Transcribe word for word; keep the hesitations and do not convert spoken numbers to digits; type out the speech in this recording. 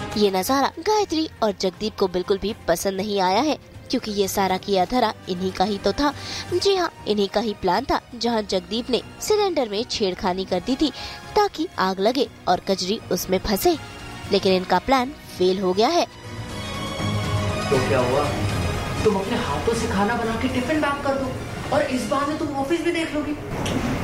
ये नजारा गायत्री और जगदीप को बिल्कुल भी पसंद नहीं आया है, क्योंकि ये सारा किया धरा इन्हीं का ही तो था। जी हाँ, इन्हीं का ही प्लान था, जहाँ जगदीप ने सिलेंडर में छेड़खानी कर दी थी ताकि आग लगे और कजरी उसमें फंसे, लेकिन इनका प्लान फेल हो गया है। तो क्या हुआ? तुम अपने हाथों से खाना बना के टिफिन पैक कर दो और इस बहाने तुम ऑफिस भी देख लोगी।